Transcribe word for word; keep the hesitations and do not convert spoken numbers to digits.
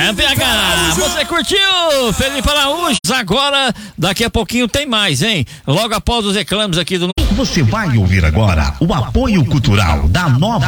É, P H, você curtiu? Felipe Araújo. Agora, daqui a pouquinho tem mais, hein? Logo após os reclames aqui do... Você vai ouvir agora o apoio cultural da Nova